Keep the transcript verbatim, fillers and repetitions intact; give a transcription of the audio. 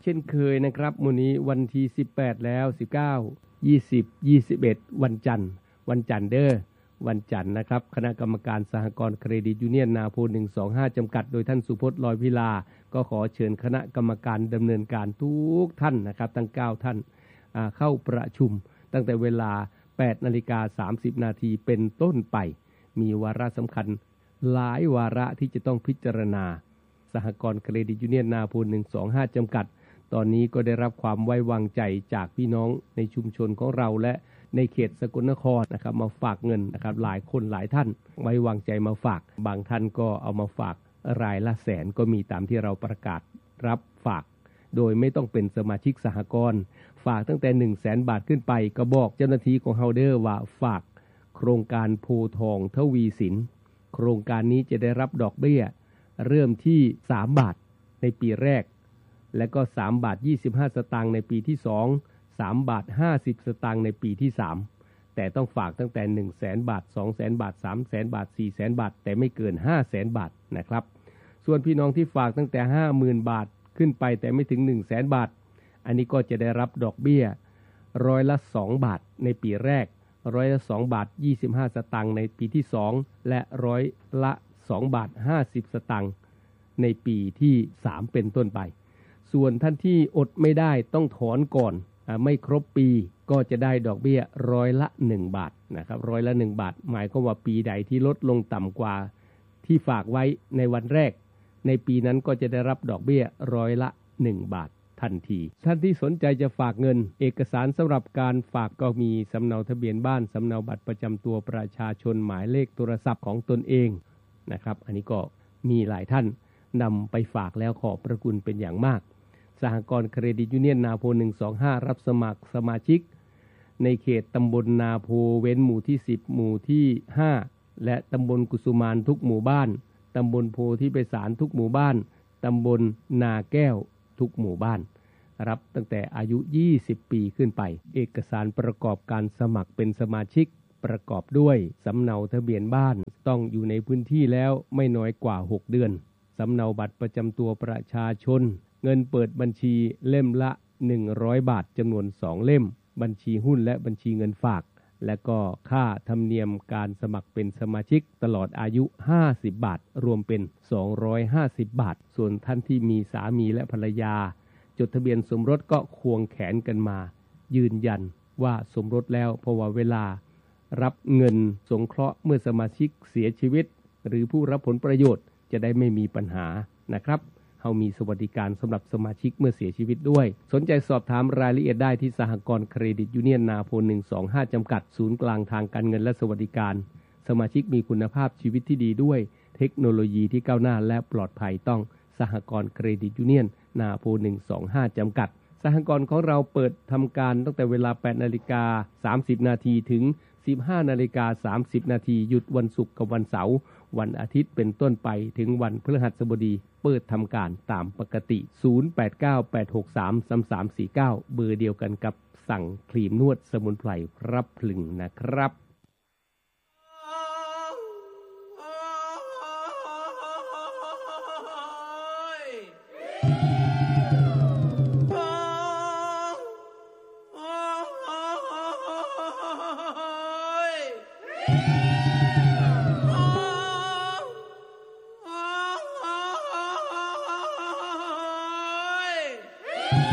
เช่นเคยนะครับมื้อนี้วันที่สิบแปดแล้วสิบเก้า ยี่สิบ ยี่สิบเอ็ดวันจันทร์วันจันทร์เด้อวันจันทร์นะครับคณะกรรมการสหกรณ์เครดิตยูเนียนนาโพหนึ่งสองห้าจำกัดโดยท่านสุพจน์ลอยพิลาก็ขอเชิญคณะกรรมการดำเนินการทุกท่านนะครับทั้งเก้าท่านเข้าประชุมตั้งแต่เวลา แปดนาฬิกาสามสิบนาทีเป็นต้นไปมีวาระสำคัญหลายวาระที่จะต้องพิจารณาสหกรณ์เครดิตยูเนียนนาโพหนึ่งสองห้าจำกัดตอนนี้ก็ได้รับความไว้วางใจจากพี่น้องในชุมชนของเราและในเขตสกลนครนะครับมาฝากเงินนะครับหลายคนหลายท่านไว้วางใจมาฝากบางท่านก็เอามาฝากรายละแสนก็มีตามที่เราประกาศรับฝากโดยไม่ต้องเป็นสมาชิกสหกรณ์ฝากตั้งแต่ หนึ่งแสน บาทขึ้นไปก็บอกเจ้าหน้าที่ของเฮาเดอร์ว่าฝากโครงการโพทองทวีสินโครงการนี้จะได้รับดอกเบี้ยเริ่มที่สามบาทในปีแรกและก็สามบาทยี่สิบห้าสตางค์ในปีที่สอง สามบาทห้าสิบสตางค์ในปีที่สามแต่ต้องฝากตั้งแต่ หนึ่งแสน บาท สองแสน บาท สามแสน บาท สี่แสน บาทแต่ไม่เกิน ห้าแสน บาทนะครับส่วนพี่น้องที่ฝากตั้งแต่ ห้าหมื่น บาทขึ้นไปแต่ไม่ถึง หนึ่งแสน บาทอันนี้ก็จะได้รับดอกเบี้ยร้อยละสองบาทในปีแรกร้อยละสองบาทยี่สิบห้าสตางค์ในปีที่สองและร้อยละสองบาทห้าสิบสตางค์ในปีที่สามเป็นต้นไปส่วนท่านที่อดไม่ได้ต้องถอนก่อนไม่ครบปีก็จะได้ดอกเบี้ยร้อยละหนึ่งบาทนะครับร้อยละหนึ่งบาทหมายความว่าปีใดที่ลดลงต่ำกว่าที่ฝากไว้ในวันแรกในปีนั้นก็จะได้รับดอกเบี้ยร้อยละหนึ่งบาททันทีท่านที่สนใจจะฝากเงินเอกสารสำหรับการฝากก็มีสำเนาทะเบียนบ้านสำเนาบัตรประจำตัวประชาชนหมายเลขโทรศัพท์ของตนเองนะครับอันนี้ก็มีหลายท่านนำไปฝากแล้วขอบพระคุณเป็นอย่างมากสหกรณ์เครดิตยูเนียนนาโพหนึ่งสองห้ารับสมัครสมาชิกในเขตตำบลนาโพเว้นหมู่ที่สิบหมู่ที่ห้าและตำบลกุสุมานทุกหมู่บ้านตำบลโพธิไพศาลทุกหมู่บ้านตำบลนาแก้วทุกหมู่บ้านรับตั้งแต่อายุยี่สิบปีขึ้นไปเอกสารประกอบการสมัครเป็นสมาชิกประกอบด้วยสำเนาทะเบียนบ้านต้องอยู่ในพื้นที่แล้วไม่น้อยกว่าหกเดือนสำเนาบัตรประจำตัวประชาชนเงินเปิดบัญชีเล่มละหนึ่งร้อยบาทจำนวนสองเล่มบัญชีหุ้นและบัญชีเงินฝากและก็ค่าธรรมเนียมการสมัครเป็นสมาชิกตลอดอายุห้าสิบบาทรวมเป็นสองร้อยห้าสิบบาทส่วนท่านที่มีสามีและภรรยาจดทะเบียนสมรสก็ควงแขนกันมายืนยันว่าสมรสแล้วเพราะว่าเวลารับเงินสงเคราะห์เมื่อสมาชิกเสียชีวิตหรือผู้รับผลประโยชน์จะได้ไม่มีปัญหานะครับเรามีสวัสดิการสำหรับสมาชิกเมื่อเสียชีวิตด้วยสนใจสอบถามรายละเอียดได้ที่สหกรณ์เครดิตยูเนียนนาโพหนึ่งสองห้าจำกัดศูนย์กลางทางการเงินและสวัสดิการสมาชิกมีคุณภาพชีวิตที่ดีด้วยเทคโนโลยีที่ก้าวหน้าและปลอดภัยต้องสหกรณ์เครดิตยูเนียนนาโพหนึ่งสองห้าจำกัดสหกรณ์ของเราเปิดทำการตั้งแต่เวลา แปดนาฬิกาสามสิบนาทีถึง สิบห้านาฬิกาสามสิบนาทีหยุดวันศุกร์กับวันเสาร์วันอาทิตย์เป็นต้นไปถึงวันพฤหัสบดีเปิดทำการตามปกติศูนย์ แปด เก้า แปด หก สาม สาม สาม สี่ เก้าเบอร์เดียวกันกับสั่งครีมนวดสมุนไพรพรับพลึงนะครับ